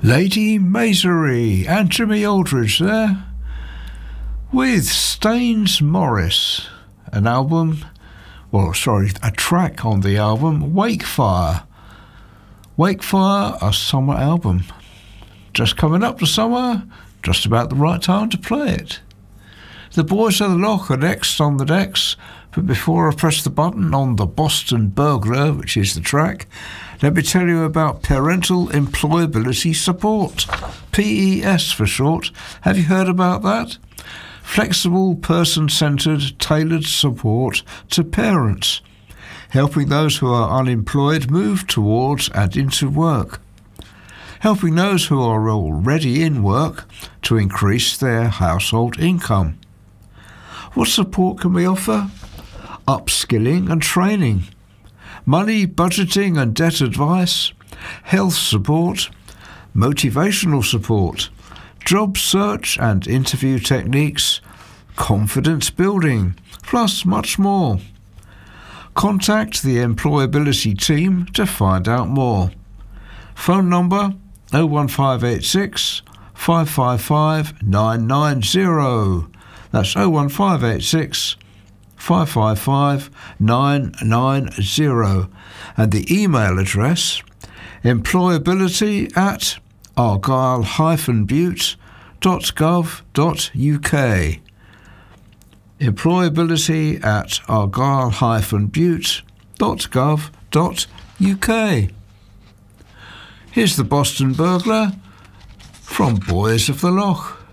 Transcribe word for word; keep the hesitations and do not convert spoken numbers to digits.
Lady Masery and Jimmy Aldridge there with Staines Morris, an album, well, sorry, a track on the album, Wakefire. Wakefire, a summer album. Just coming up to summer, just about the right time to play it. The Boys of the Loch are next on the decks, but before I press the button on the Boston Burglar, which is the track, let me tell you about Parental Employability Support, P E S for short. Have you heard about that? Flexible, person-centred, tailored support to parents, helping those who are unemployed move towards and into work, helping those who are already in work to increase their household income. What support can we offer? Upskilling and training, money, budgeting and debt advice, health support, motivational support, job search and interview techniques, confidence building, plus much more. Contact the employability team to find out more. Phone number oh one five eight six, five five five, nine nine zero. That's oh one five eight six, five five five, nine nine zero. And the email address, employability at argyle dash butte dot gov dot uk. Employability at argyle dash butte dot gov dot uk. Here's the Boston Burglar from Boys of the Loch.